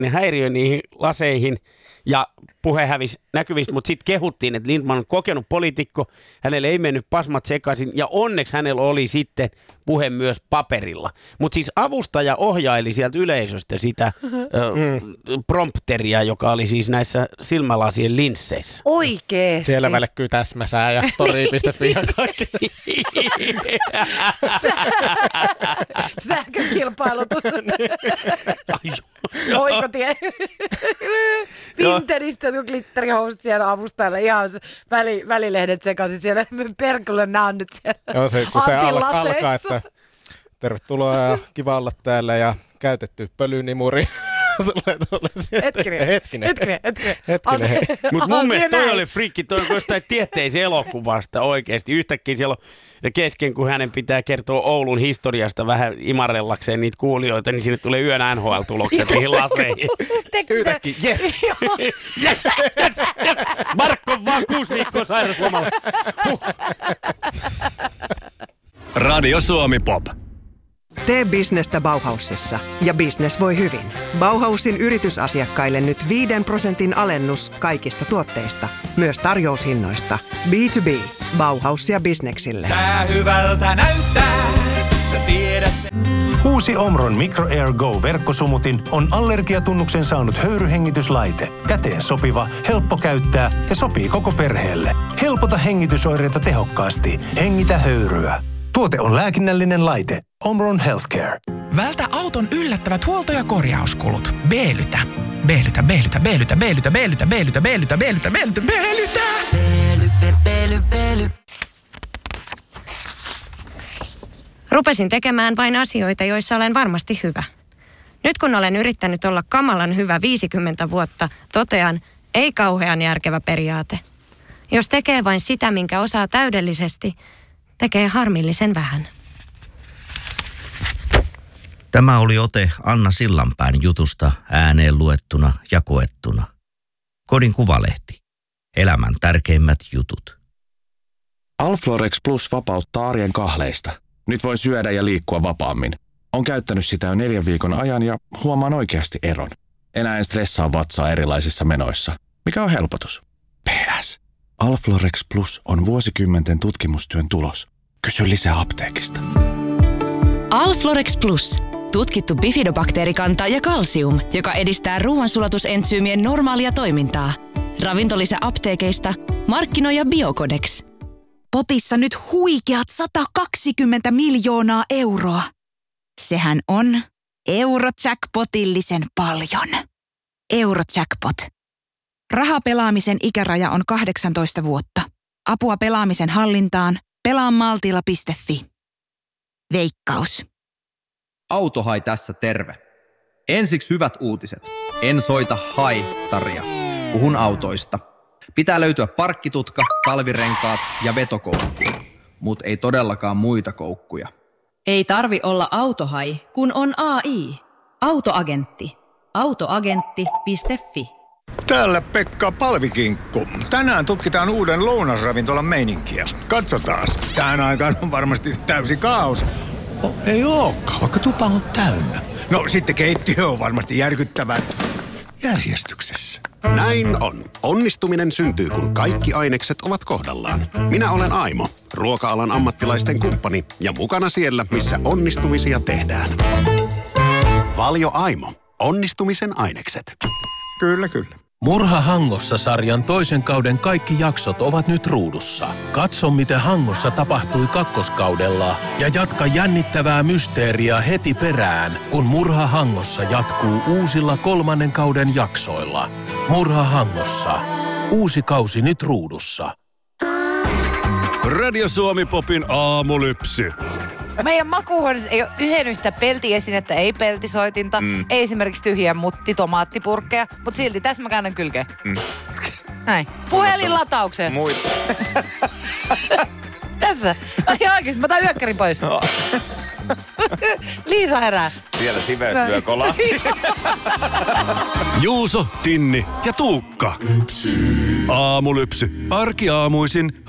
häiriö niihin laseihin ja puhe hävisi näkyvistä, mutta sitten kehuttiin, että Lindtman on kokenut poliitikko, hänelle ei mennyt pasmat sekaisin ja onneksi hänellä oli sitten puhe myös paperilla. Mutta siis avustaja ohjaili sieltä yleisöstä sitä prompteria, joka oli siis näissä silmälasien linsseissä. Oikeesti? Siellä välkkyy täsmäsää ja tori.fi ja kaikki. Sähkökilpailutus. Oikotie. Vinteristä glitterihousut siellä avustajalle. Ihan välilehdet sekaisin siellä. Perkele nää nyt siellä. Joo, se, kun se alkaa, että tervetuloa ja kiva olla täällä ja käytetty pölynimuri. Hetkinen. Mutta mun mielestä toi oli friikki, toi on jostain tieteisen elokuvasta oikeasti. Yhtäkkiä siellä on kesken, kun hänen pitää kertoa Oulun historiasta vähän imarrellakseen niitä kuulijoita, niin sinne tulee yön NHL-tulokset niihin laseihin. Yhtäkkiä, yes. Markko on vaan 6 viikkoa sairauslomalla. Radio Suomi Pop. Tee bisnestä Bauhausissa ja business voi hyvin. Bauhausin yritysasiakkaille nyt 5% alennus kaikista tuotteista, myös tarjoushinnoista. B2B, Bauhaus ja bisneksille. Tää hyvältä näyttää, sä tiedät sen. Uusi Omron Micro Air Go-verkkosumutin on allergiatunnuksen saanut höyryhengityslaite. Käteen sopiva, helppo käyttää ja sopii koko perheelle. Helpota hengitysoireita tehokkaasti. Hengitä höyryä. Tuote on lääkinnällinen laite. Omron Healthcare. Vältä auton yllättävät huolto- ja korjauskulut. Beelytä. Rupesin tekemään vain asioita, joissa olen varmasti hyvä. Nyt kun olen yrittänyt olla kamalan hyvä 50 vuotta, totean, ei kauhean järkevä periaate. Jos tekee vain sitä, minkä osaa täydellisesti, tekee harmillisen vähän. Tämä oli ote Anna Sillanpään jutusta ääneen luettuna ja koettuna. Kodin Kuvalehti. Elämän tärkeimmät jutut. Alflorex Plus vapauttaa arjen kahleista. Nyt voi syödä ja liikkua vapaammin. On käyttänyt sitä jo 4 viikon ajan ja huomaan oikeasti eron. Enää en stressaa vatsaa erilaisissa menoissa. Mikä on helpotus? PS. Alflorex Plus on vuosikymmenten tutkimustyön tulos. Kysy lisää apteekista. Alflorex Plus. Tutkittu bifidobakteerikanta ja kalsium, joka edistää ruoansulatusentsyymien normaalia toimintaa. Ravintolisä apteekeista, markkinoija Biocodex. Potissa nyt huikeat 120 miljoonaa euroa. Sehän on Eurojackpotillisen paljon. Eurojackpot. Rahapelaamisen ikäraja on 18 vuotta. Apua pelaamisen hallintaan. Pelaamaltilla.fi. Veikkaus. Autohai tässä terve. Ensiksi hyvät uutiset. En soita haitaria. Puhun autoista. Pitää löytyä parkkitutka, talvirenkaat ja vetokoukku. Mut ei todellakaan muita koukkuja. Ei tarvi olla autohai, kun on AI. Autoagentti. Autoagentti.fi. Täällä Pekka Palvikinkku. Tänään tutkitaan uuden lounasravintolan meininkiä. Katsotaas. Tähän aikaan on varmasti täysi kaos. Ei ookaan, vaikka tupa on täynnä. No sitten keittiö on varmasti järkyttävän järjestyksessä. Näin on. Onnistuminen syntyy, kun kaikki ainekset ovat kohdallaan. Minä olen Aimo, ruoka-alan ammattilaisten kumppani ja mukana siellä, missä onnistumisia tehdään. Valio Aimo. Onnistumisen ainekset. Kyllä, kyllä. Murha Hangossa-sarjan toisen kauden kaikki jaksot ovat nyt ruudussa. Katso, mitä Hangossa tapahtui kakkoskaudella ja jatka jännittävää mysteeriä heti perään, kun Murha Hangossa jatkuu uusilla 3. kauden jaksoilla. Murha Hangossa. Uusi kausi nyt ruudussa. Radio Suomi Popin aamulypsy. Meidän makuuhuoneessa ei ole yhden yhtä peltiesinettä, ei peltisoitinta, ei esimerkiksi tyhjiä tomaattipurkkeja, mutta silti tässä mä käännän kylkeen. Näin. Puhelinlataukseen. Muita. Tässä. Ai oikeesti, mä otan yökkärin pois. No. Liisa herää. Siellä siveys lyö kolahti. Juuso, Tinni ja Tuukka. Aamulypsy. Arkiaamuisin